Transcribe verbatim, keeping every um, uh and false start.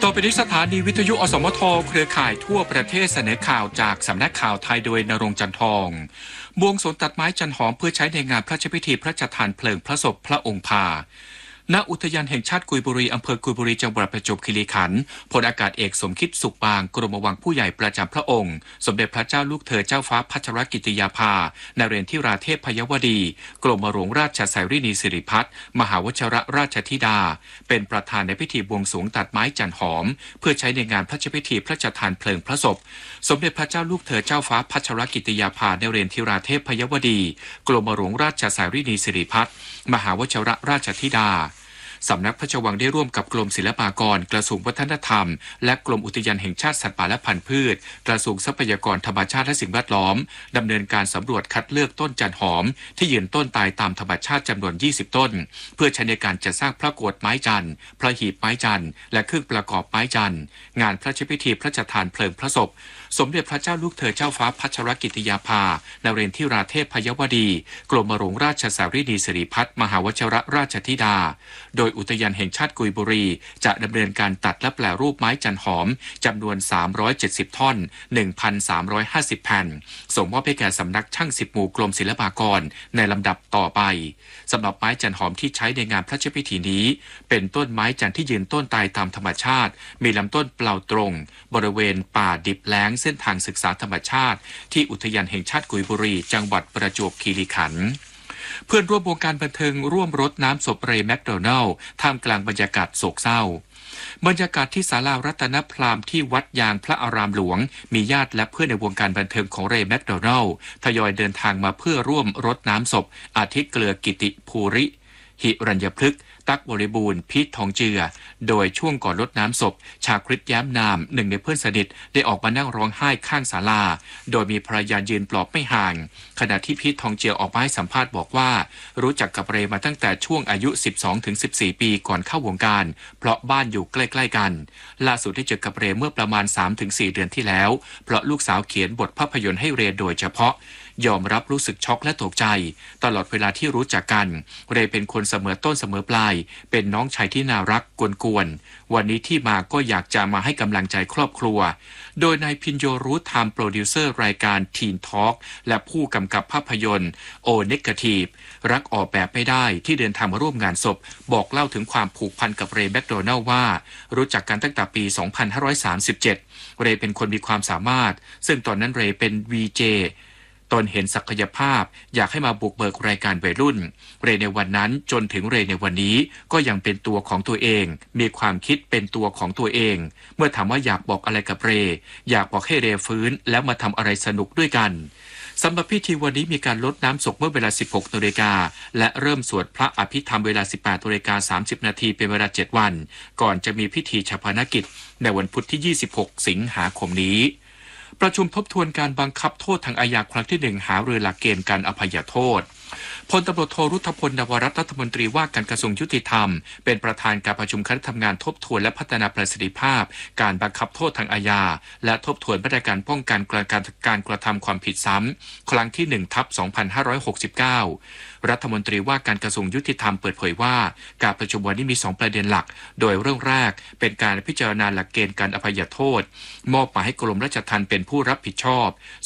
อไปที่สถานีวิทยุอสมทเครือข่ายทั่วประเทศเสนอข่าวจากสำนักข่าวไทยโดยณรงค์จันทองบวงสรวงตัดไม้จันหอมเพื่อใช้ในงานพระราชพิธีพระราชทานเพลิงพระศพพระองค์พาณอุทยานแห่งชาติกุยบุรีอำเภอกุยบุรีจังหวัดประจวบคีรีขันธ์พลอากาศเอกสมคิดสุขบางกรมวังผู้ใหญ่ประจำพระองค์สมเด็จพระเจ้าลูกเธอเจ้าฟ้าพัชรกิติยาภานเรนทิราเทพพยวดีกรมหลวงราชสายรินีสิริพัฒน์มหาวชิรราชธิดาเป็นประธานในพิธีบวงสรวงตัดไม้จันหอมเพื่อใช้ในงานพระราชพิธีพระราชทานเพลิงพระศพสมเด็จพระเจ้าลูกเธอเจ้าฟ้าพัชรกิติยาภานเรนทิราเทพพยวดีกรมหลวงราชสายรินีสิริพัฒน์มหาวชิรราชธิดาสำนักพระราชวังได้ร่วมกับกรมศิลปากรกระทรวงวัฒนธรรมและกรมอุทยานแห่งชาติสัตว์ป่าและพันธุ์พืชกระทรวงทรัพยากรธรรมชาติและสิ่งแวดล้อมดำเนินการสำรวจคัดเลือกต้นจันหอมที่ยืนต้นตายตามธรรมชาติจำนวนยี่สิบต้นเพื่อใช้ในการจัดสร้างพระโกฐไม้จันทร์พระหีบไม้จันทร์และเครื่องประกอบไม้จันทร์งานพระราชพิธีพระราชทานเพลิงพระศพสมเด็จพระเจ้าลูกเธอเจ้าฟ้าพัชรกิติยาภานเรนทิราเทพพยวดีกรมหลวงราชสารินีสิริพัฒน์มหาวชิรราชธิดาโดยอุทยานแห่งชาติกุยบุรีจะดำเนินการตัดและแปรรูปไม้จันหอมจำนวนสามร้อยเจ็ดสิบท่อน หนึ่งพันสามร้อยห้าสิบ แผ่นส่งมอบให้แก่สำนักช่างสิบหมู่กรมศิลปากรในลำดับต่อไปสำหรับไม้จันหอมที่ใช้ในงานพระราชพิธีนี้เป็นต้นไม้จันทร์ที่ยืนต้นตายตามธรรมชาติมีลำต้นเปล่าตรงบริเวณป่าดิบแล้งเส้นทางศึกษาธรรมชาติที่อุทยานแห่งชาติกุยบุรีจังหวัดประจวบคีรีขันธ์เพื่อนร่วมวงการบันเทิงร่วมรดน้ำศพเรย์แมคโดนัลด์ท่ามกลางบรรยากาศโศกเศร้าบรรยากาศที่ศาลารัตนพราหมณ์ที่วัดยางพระอารามหลวงมีญาติและเพื่อนในวงการบันเทิงของเรย์แมคโดนัลด์ทยอยเดินทางมาเพื่อร่วมรดน้ำศพอาทิเกลือกิติภูริหิรัญญพฤกษ์ตักบริบูรณ์พีททองเจือโดยช่วงก่อนรดน้ำศพชาคริตแย้มนามหนึ่งในเพื่อนสนิทได้ออกมานั่งร้องไห้ข้างศาลาโดยมีภรรยายืนปลอบไม่ห่างขณะที่พีททองเจือออกมาให้สัมภาษณ์บอกว่ารู้จักกับเรย์มาตั้งแต่ช่วงอายุ สิบสองถึงสิบสี่ ปีก่อนเข้าวงการเพราะบ้านอยู่ใกล้ๆกันล่าสุดได้เจอกับเรย์เมื่อประมาณ สามถึงสี่ เดือนที่แล้วเพราะลูกสาวเขียนบทภาพยนตร์ให้เรย์โดยเฉพาะยอมรับรู้สึกช็อกและตกใจตลอดเวลาที่รู้จักกันเรย์เป็นคนเสมอต้นเสมอปลายเป็นน้องชายที่น่ารักกวนๆวันนี้ที่มาก็อยากจะมาให้กำลังใจครอบครัวโดยนายพินโยรูทไทม์โปรดิวเซอร์รายการทีนทอล์กและผู้กำกับภาพยนตร์โอเนกาทีฟรักออกแบบไม่ได้ที่เดินทางมาร่วมงานศพบอกเล่าถึงความผูกพันกับเรย์แมคโดนัลด์ว่ารู้จักกันตั้งแต่ปี สองพันห้าร้อยสามสิบเจ็ด เรย์เป็นคนมีความสามารถซึ่งตอนนั้นเรย์เป็น วี เจตนเห็นศักยภาพอยากให้มาบุกเบิกรายการวัยรุ่นเรย์ในวันนั้นจนถึงเรย์ในวันนี้ก็ยังเป็นตัวของตัวเองมีความคิดเป็นตัวของตัวเองเมื่อถามว่าอยากบอกอะไรกับเรย์อยากบอกให้เรย์ฟื้นแล้วมาทำอะไรสนุกด้วยกันสำหรับพิธีวันนี้มีการรดน้ำศพเมื่อเวลา สิบหกนาฬิกาและเริ่มสวดพระอภิธรรมเวลา สิบแปดนาฬิกาสามสิบ นาทีเป็นเวลาเจ็ดวันก่อนจะมีพิธีฌาปนกิจในวันพุธที่ยี่สิบหกสิงหาคมนี้ประชุมทบทวนการบังคับโทษทางอาญาครั้งที่หนึ่งหารือหลักเกณฑ์การอภัยโทษพลตำรวจโทรุทธพลนวรัตน์รัฐมนตรีว่าการกระทรวงยุติธรรมเป็นประธานการประชุมคณะทำงานทบทวนและพัฒนาประสิทธิภาพการบังคับโทษทางอาญาและทบทวนมาตรการป้องกันการการกระทำความผิดซ้ำครั้งที่หนึ่งทับสองพันห้าร้อยหกสิบเก้ารัฐมนตรีว่าการกระทรวงยุติธรรมเปิดเผยว่าการประชุมวันนี้มีสองประเด็นหลักโดยเรื่องแรกเป็นการพิจารณาหลักเกณฑ์การอภัยโทษมอบหมายให้กรมราชทัณฑ์เป็นผู้รับผิดชอบ